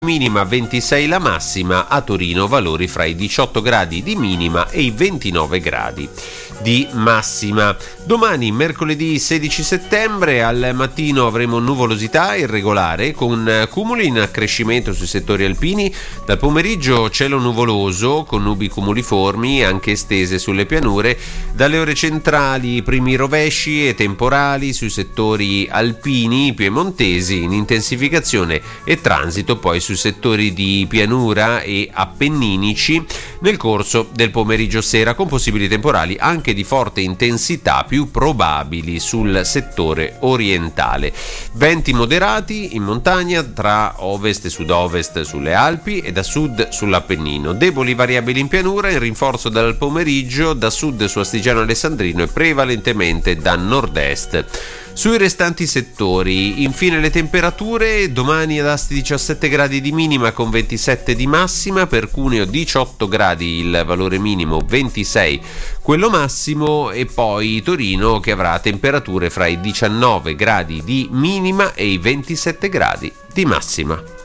minima 26 la massima, a Torino valori fra i 18 gradi di minima e i 29 gradi di massima. Domani, mercoledì 16 settembre, al mattino avremo nuvolosità irregolare con cumuli in accrescimento sui settori alpini. Dal pomeriggio cielo nuvoloso con nubi cumuliformi anche estese sulle pianure. Dalle ore centrali primi rovesci e temporali sui settori alpini piemontesi in intensificazione e transito poi sui settori di pianura e appenninici nel corso del pomeriggio sera, con possibili temporali anche di forte intensità più probabili sul settore orientale. Venti moderati in montagna tra ovest e sud-ovest sulle Alpi e da sud sull'Appennino. Deboli variabili in pianura in rinforzo dal pomeriggio da sud su Astigiano Alessandrino e prevalentemente da nord-est. Sui restanti settori, infine, le temperature: domani ad Asti 17 gradi di minima con 27 di massima, per Cuneo 18 gradi il valore minimo, 26 quello massimo, e poi Torino che avrà temperature fra i 19 gradi di minima e i 27 gradi di massima.